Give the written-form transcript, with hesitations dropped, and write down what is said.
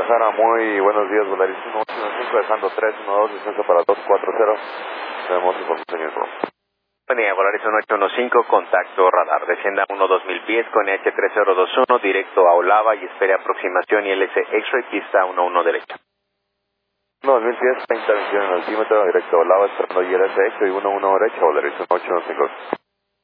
Guadalajara, muy buenos días, Volaris 185, dejando 312, descenso para 240. Tenemos información en Roma. Buen día, Volaris 1815, contacto radar. Descienda 1-2000 pies con EH3021, directo a Olava y espere aproximación ILS X-Ray, pista 11 derecha. 2000 pies, 30 21 en altímetro, directo a Olava, esperando ILS X-Ray 11 derecha, Volaris 1815.